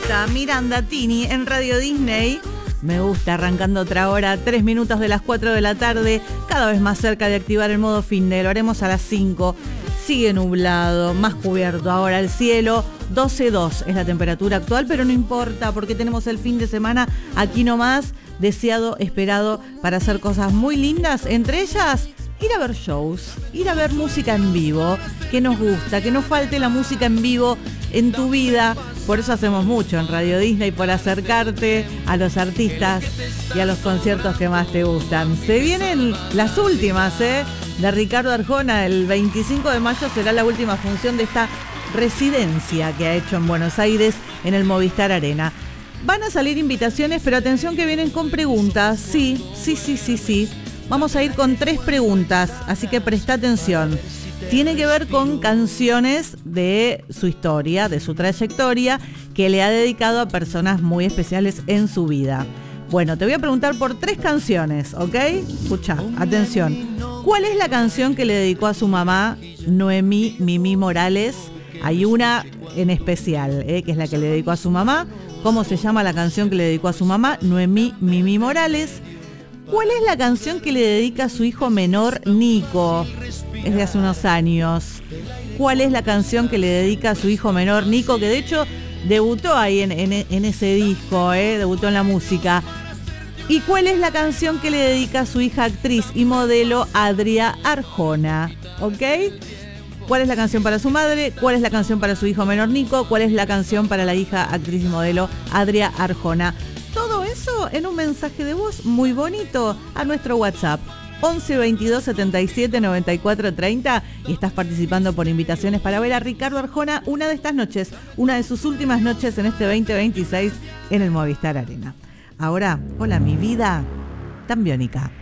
gusta. Miranda Tini en Radio Disney. Me gusta, arrancando otra hora, 3 minutos de las 4 de la tarde, cada vez más cerca de activar el modo fin de. Lo haremos a las 5. Sigue nublado, más cubierto ahora el cielo. 12,2 es la temperatura actual, pero no importa porque tenemos el fin de semana aquí nomás, deseado, esperado para hacer cosas muy lindas, entre ellas ir a ver shows, ir a ver música en vivo, que nos gusta, que no falte la música en vivo en tu vida. Por eso hacemos mucho en Radio Disney, por acercarte a los artistas y a los conciertos que más te gustan. Se vienen las últimas, de Ricardo Arjona. El 25 de mayo será la última función de esta residencia que ha hecho en Buenos Aires en el Movistar Arena. Van a salir invitaciones, pero atención que vienen con preguntas. Sí. Vamos a ir con 3 preguntas, así que presta atención. Tiene que ver con canciones de su historia, de su trayectoria, que le ha dedicado a personas muy especiales en su vida. Bueno, te voy a preguntar por 3 canciones, ¿ok? Escucha, atención. ¿Cuál es la canción que le dedicó a su mamá, Noemí Mimí Morales? Hay una en especial, que es la que le dedicó a su mamá. ¿Cómo se llama la canción que le dedicó a su mamá, Noemí Mimí Morales? ¿Cuál es la canción que le dedica a su hijo menor, Nico? Es de hace unos años. ¿Cuál es la canción que le dedica a su hijo menor, Nico? Que de hecho debutó ahí en ese disco, debutó en la música. ¿Y cuál es la canción que le dedica a su hija actriz y modelo, Adria Arjona? ¿Ok? ¿Cuál es la canción para su madre? ¿Cuál es la canción para su hijo menor, Nico? ¿Cuál es la canción para la hija actriz y modelo, Adria Arjona? Todo eso en un mensaje de voz muy bonito a nuestro WhatsApp 11 22 77 94 30 y estás participando por invitaciones para ver a Ricardo Arjona una de estas noches, una de sus últimas noches en este 2026 en el Movistar Arena. Ahora, hola mi vida tan biónica.